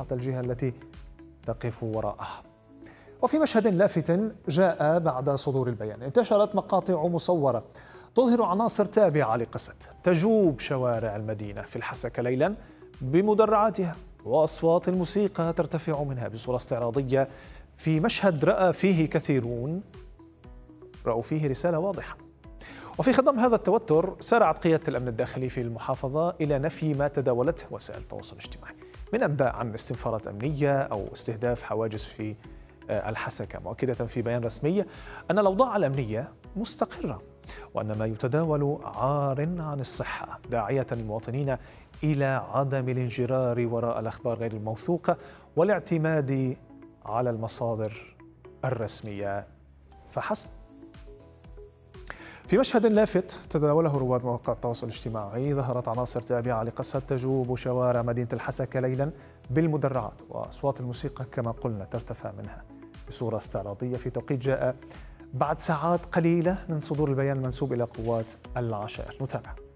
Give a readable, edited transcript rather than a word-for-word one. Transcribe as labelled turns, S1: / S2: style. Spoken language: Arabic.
S1: مصلحة الجهة التي تقف وراءها. وفي مشهد لافت جاء بعد صدور البيان، انتشرت مقاطع مصورة تظهر عناصر تابعة لقسد تجوب شوارع المدينة في الحسكة ليلا بمدرعاتها، وأصوات الموسيقى ترتفع منها بصورة استعراضية، في مشهد رأى فيه كثيرون رأوا فيه رسالة واضحة. وفي خضم هذا التوتر سارعت قيادة الأمن الداخلي في المحافظة إلى نفي ما تداولته وسائل التواصل الاجتماعي من أنباء عن استنفارات أمنية أو استهداف حواجز في الحسكة، مؤكدة في بيان رسمي أن الأوضاع الأمنية مستقرة وأن ما يتداول عار عن الصحة، داعية المواطنين إلى عدم الانجرار وراء الأخبار غير الموثوقة والاعتماد على المصادر الرسمية فحسب. في مشهد لافت تداوله رواد مواقع التواصل الاجتماعي، ظهرت عناصر تابعة لقسد تجوب شوارع مدينة الحسكة ليلا بالمدرعات، وأصوات الموسيقى كما قلنا ترتفع منها بصورة استعراضية في توقيت جاء بعد ساعات قليلة من صدور البيان المنسوب إلى قوات العشائر. نتابع.